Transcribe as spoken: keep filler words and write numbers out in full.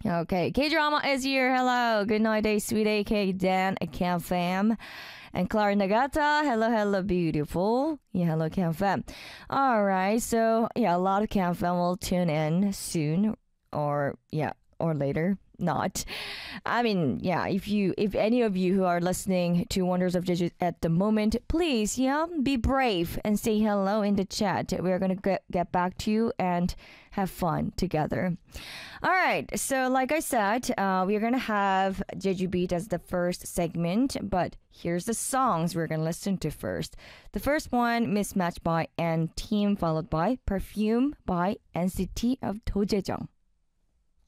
Okay, K drama is here. Hello, good night, day, sweet A K, Dan, Cam fam, and Clara Nagata. Hello, hello, beautiful. Yeah, hello, Cam fam. All right, so yeah, a lot of Cam fam will tune in soon, or yeah, or later. Not. I mean, yeah, if you, if any of you who are listening to Wonders of Jeju at the moment, please, yeah, be brave and say hello in the chat. We're gonna get, get back to you and have fun together. All right, so like I said, uh, we're gonna have Jeju Beat as the first segment, but here's the songs we're gonna listen to first. The first one, Mismatch by N Team, followed by Perfume by N C T of Do Jae-jung.